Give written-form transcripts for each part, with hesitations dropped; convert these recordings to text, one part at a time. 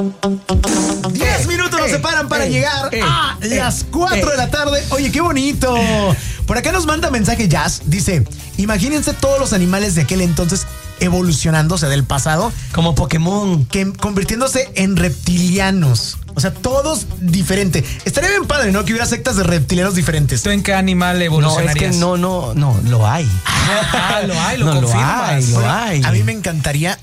10 minutos nos separan para llegar a las 4 de la tarde. Oye, qué bonito. Por acá nos manda mensaje Jazz. Dice, imagínense todos los animales de aquel entonces evolucionándose del pasado. Como Pokémon. Convirtiéndose en reptilianos. O sea, todos diferentes. Estaría bien padre, ¿no? Que hubiera sectas de reptilianos diferentes. ¿Tú en qué animal evolucionarías? No, es que no, lo hay. Lo confirmas. Lo hay. A mí me encantaría,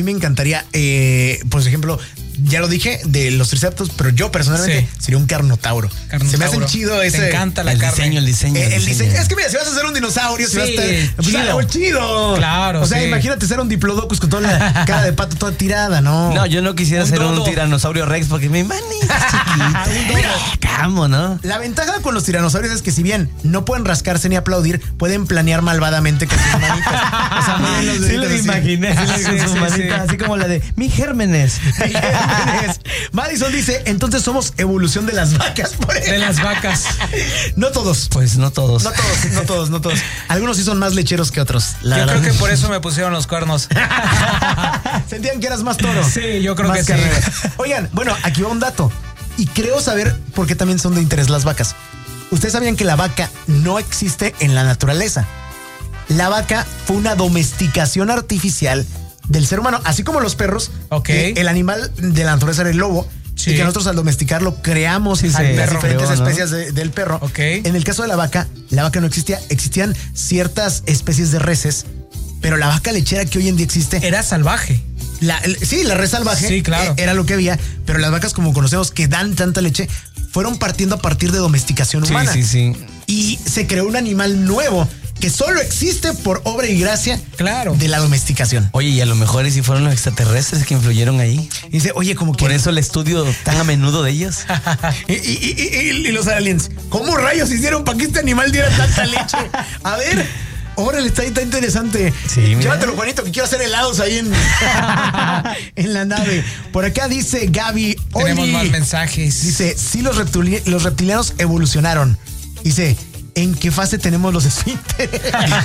por ejemplo, ya lo dije, de los triceratops, pero yo personalmente sería un carnotauro. Se me hace chido ese. Me encanta la carne. El diseño. Es que mira, si vas a ser un dinosaurio, si vas a estar chido. Claro. O sea, imagínate ser un diplodocus con toda la cara de pato toda tirada, ¿no? No, yo no quisiera ser un tiranosaurio rex porque mi manita es chiquita. ¿Cómo, no? La ventaja con los tiranosaurios es que si bien no pueden rascarse ni aplaudir, pueden planear malvadamente con sus manitas. O sea, sí los imaginé. Así como la de mi Gérmenes. Madison dice, entonces somos evolución de las vacas. De las vacas. No todos. Pues no todos. No todos. Algunos sí son más lecheros que otros. Yo creo que por eso me pusieron los cuernos. Sentían que eras más toro. Sí, yo creo que sí. Oigan, bueno, aquí va un dato. Y creo saber por qué también son de interés las vacas. Ustedes sabían que la vaca no existe en la naturaleza. La vaca fue una domesticación artificial del ser humano, así como los perros. El animal de la naturaleza era el lobo. Sí. Y que nosotros al domesticarlo creamos las diferentes especies del perro. En el caso de la vaca no existía. Existían ciertas especies de reses, pero la vaca lechera que hoy en día existe era salvaje. La res salvaje. Sí, claro. Era lo que había, pero las vacas, como conocemos, que dan tanta leche, fueron partiendo a partir de domesticación humana. Sí. Y se creó un animal nuevo que solo existe por obra y gracia de la domesticación. Oye, y a lo mejor y si fueron los extraterrestres que influyeron ahí. Y dice, oye, como que... Por eso el estudio tan a menudo de ellos. y los aliens, ¿cómo rayos hicieron para que este animal diera tanta leche? A ver, órale, está interesante. Sí, llévatelo, Juanito, que quiero hacer helados ahí en la nave. Por acá dice Gaby. Tenemos más mensajes. Dice, sí, los reptilianos evolucionaron. Dice, ¿en qué fase tenemos los esfínteres?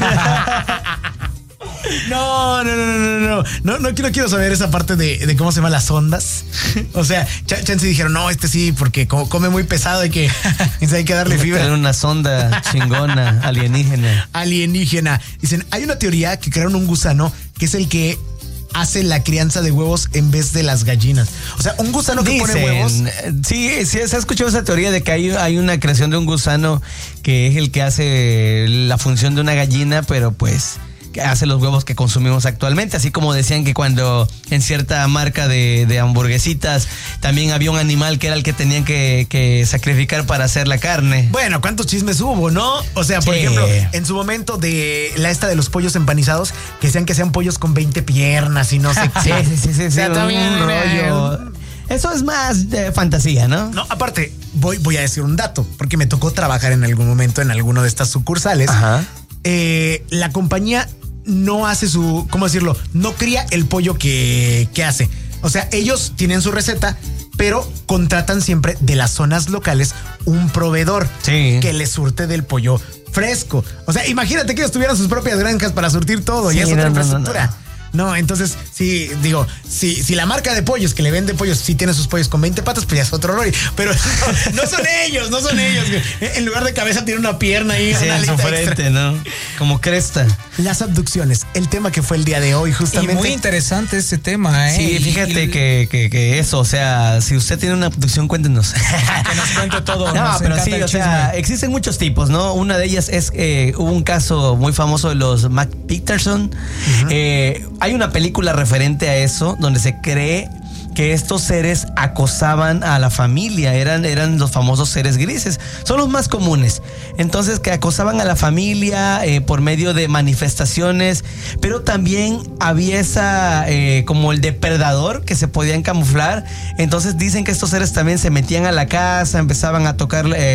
No quiero saber esa parte de cómo se llaman las ondas. O sea, chance dijeron, no, sí, porque come muy pesado y que hay que darle fibra. Tener una sonda chingona, alienígena. Dicen, hay una teoría que crearon un gusano que es el que hace la crianza de huevos en vez de las gallinas. O sea, un gusano que pone huevos. Sí, se ha escuchado esa teoría de que hay una creación de un gusano que es el que hace la función de una gallina, pero pues que hace los huevos que consumimos actualmente, así como decían que cuando en cierta marca de hamburguesitas también había un animal que era el que tenían que sacrificar para hacer la carne. Bueno, ¿cuántos chismes hubo, no? O sea, por ejemplo, en su momento de de los pollos empanizados, que decían que sean pollos con 20 piernas y no sé qué. Sí. O sea, también un rollo. Eso es más de fantasía, ¿no? No, aparte, voy a decir un dato, porque me tocó trabajar en algún momento en alguno de estas sucursales. Ajá. La compañía no hace ¿cómo decirlo? No cría el pollo que hace. O sea, ellos tienen su receta, pero contratan siempre de las zonas locales un proveedor que les surte del pollo fresco. O sea, imagínate que ellos tuvieran sus propias granjas para surtir todo y es otra infraestructura. No, entonces, sí, digo, si la marca de pollos que le vende pollos sí tiene sus pollos con 20 patas, pues ya es otro rollo. Pero no son ellos. En lugar de cabeza tiene una pierna ahí. Sí, en su frente, extra, ¿no? Como cresta. Las abducciones, el tema que fue el día de hoy, justamente. Y muy interesante ese tema, ¿eh? Sí, fíjate que eso, o sea, si usted tiene una abducción, cuéntenos. Que nos cuente todo. No, pero sí, o sea, existen muchos tipos, ¿no? Una de ellas es, hubo un caso muy famoso de los McPherson. Hay una película referente a eso, donde se cree que estos seres acosaban a la familia, eran los famosos seres grises, son los más comunes. Entonces, que acosaban a la familia por medio de manifestaciones, pero también había esa como el depredador que se podían camuflar. Entonces dicen que estos seres también se metían a la casa, empezaban a tocar lo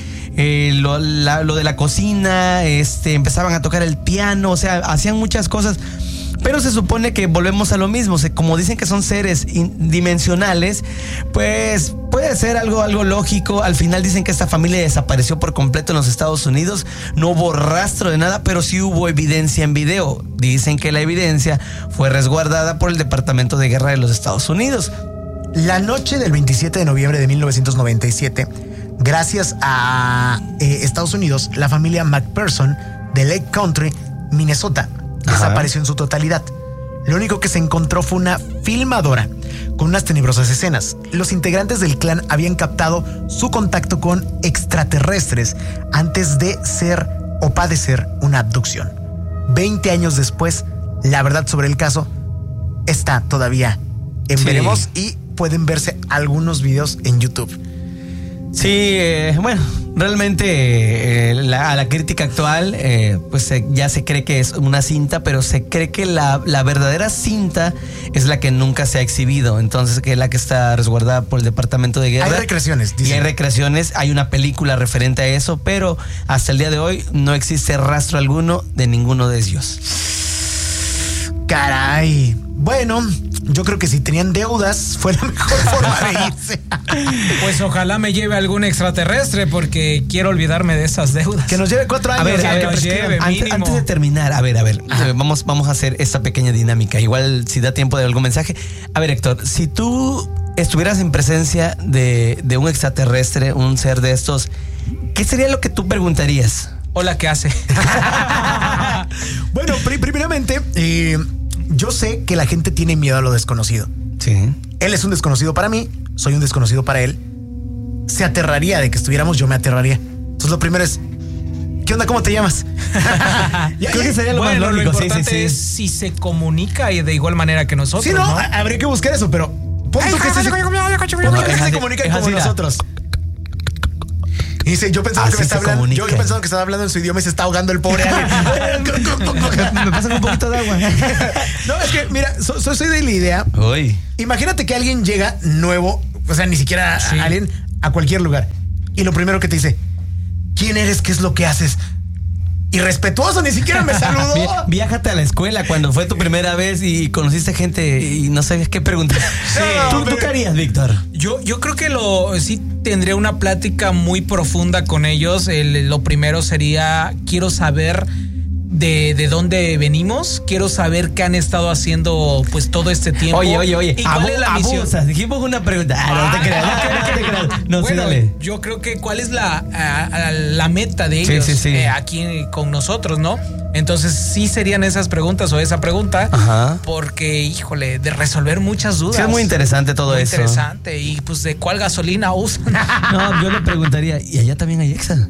de la cocina, empezaban a tocar el piano, o sea, hacían muchas cosas. Pero se supone que volvemos a lo mismo, como dicen que son seres dimensionales, pues puede ser algo lógico. Al final dicen que esta familia desapareció por completo en los Estados Unidos, no hubo rastro de nada, pero sí hubo evidencia en video. Dicen que la evidencia fue resguardada por el Departamento de Guerra de los Estados Unidos. La noche del 27 de noviembre de 1997, gracias a Estados Unidos, la familia McPherson de Lake Country, Minnesota, desapareció en su totalidad. Lo único que se encontró fue una filmadora con unas tenebrosas escenas. Los integrantes del clan habían captado su contacto con extraterrestres antes de ser o padecer una abducción. 20 años después, la verdad sobre el caso está todavía en veremos y pueden verse algunos videos en YouTube. Sí, bueno, realmente a la crítica actual, pues ya se cree que es una cinta, pero se cree que la verdadera cinta es la que nunca se ha exhibido. Entonces, que es la que está resguardada por el Departamento de Guerra. Hay recreaciones, dicen. Y hay recreaciones, hay una película referente a eso, pero hasta el día de hoy no existe rastro alguno de ninguno de ellos. Caray. Bueno, yo creo que si tenían deudas fue la mejor forma de irse. Pues ojalá me lleve algún extraterrestre porque quiero olvidarme de esas deudas. Que nos lleve 4 años. A ver, que nos lleve, mínimo. antes de terminar, a ver, vamos a hacer esta pequeña dinámica. Igual si da tiempo de algún mensaje. A ver, Héctor, si tú estuvieras en presencia de un extraterrestre, un ser de estos, ¿qué sería lo que tú preguntarías? Hola, ¿qué hace? Bueno, primeramente, yo sé que la gente tiene miedo a lo desconocido. Sí. Él es un desconocido para mí, soy un desconocido para él. Se aterraría de que estuviéramos, yo me aterraría. Entonces lo primero es, ¿qué onda? ¿Cómo te llamas? Creo que sería lo más Bueno, lógico. lo importante es si se comunica de igual manera que nosotros. Sí, no, habría que buscar eso, pero pon tú que sí se comunica como nosotros. Y dice, yo pensaba que me estaba hablando, yo pensaba que estaba hablando en su idioma y se está ahogando el pobre alien. Me pasan un poquito de agua. No, es que, mira, soy de la idea. Uy. Imagínate que alguien llega nuevo, o sea, ni siquiera alguien, a cualquier lugar. Y lo primero que te dice, ¿quién eres? ¿Qué es lo que haces? Irrespetuoso, ni siquiera me saludó. Viájate a la escuela cuando fue tu primera vez y conociste gente y no sabías qué preguntar. Sí. ¿Tú qué harías, Víctor? Yo creo que sí tendría una plática muy profunda con ellos. Lo primero sería, quiero saber de dónde venimos, quiero saber qué han estado haciendo pues todo este tiempo. Oye. ¿Y cuál es la misión? Abusas. Dijimos una pregunta. No te creas, no te creas. No, bueno, sí, dale. yo creo que cuál es la meta de ellos aquí con nosotros, ¿no? Entonces sí serían esas preguntas o esa pregunta. Ajá. Porque, híjole, de resolver muchas dudas. Sí, es muy interesante todo eso. Interesante. Y pues de cuál gasolina usan. No, yo le preguntaría, ¿y allá también hay Exa?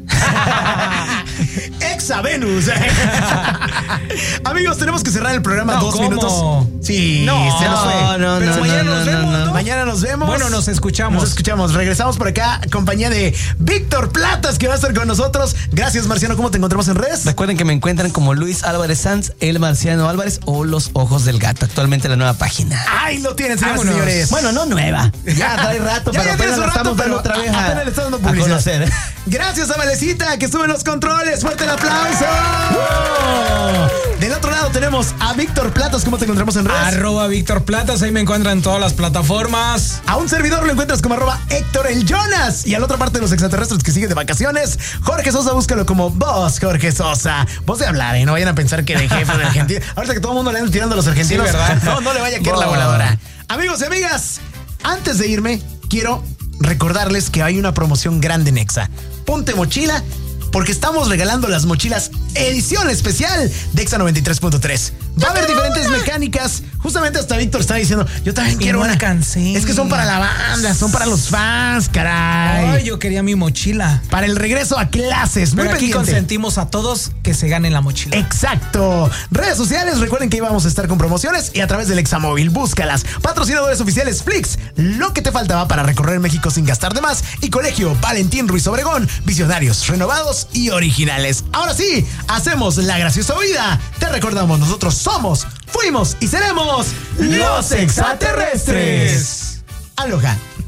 Exa Venus. Amigos, tenemos que cerrar el programa 2 minutos. Sí, se nos fue. Pero mañana nos vemos, ¿no? Mañana nos vemos. Bueno, nos escuchamos. Regresamos por acá, compañía de Víctor Platas, que va a estar con nosotros. Gracias, Marciano. ¿Cómo te encontramos en redes? Recuerden que me encuentran como Luis Álvarez Sanz, el Marciano Álvarez o Los Ojos del Gato. Actualmente la nueva página. Ahí lo tienen, señores. Bueno, no nueva. Ya trae rato, pero apenas la estamos dando otra vez apenas le estamos dando publicidad. A conocer. Gracias a Valecita, que sube los controles. ¡Fuerte el aplauso! Del otro lado tenemos a Víctor Platas. ¿Cómo te encontramos en redes? @Víctor Platas. Ahí me encuentran en todas las plataformas. A un servidor lo encuentras como @Héctor el Jonas. Y a la otra parte de los extraterrestres que sigue de vacaciones, Jorge Sosa, búscalo como vos, Jorge Sosa. Vos de hablar, no vayan a pensar que de jefe de Argentina. Ahorita que todo el mundo le anda tirando a los argentinos. Sí, ¿verdad? No le vaya a caer la voladora. Amigos y amigas, antes de irme, quiero recordarles que hay una promoción grande en Exa. Ponte mochila, porque estamos regalando las mochilas edición especial de Exa 93.3. Va a haber diferentes mecánicas. Justamente hasta Víctor está diciendo, yo también quiero una. Alcancé. Es que son para la banda, son para los fans, caray. Ay, yo quería mi mochila. Para el regreso a clases. Pero Muy aquí pendiente. consentimos a todos que se ganen la mochila. Exacto. Redes sociales, recuerden que íbamos a estar con promociones y a través del Examóvil, búscalas. Patrocinadores oficiales Flix, lo que te faltaba para recorrer México sin gastar de más. Y Colegio Valentín Ruiz Obregón, visionarios, renovados y originales. Ahora sí, hacemos la graciosa vida. Te recordamos, nosotros somos, fuimos y seremos los extraterrestres. Aloha.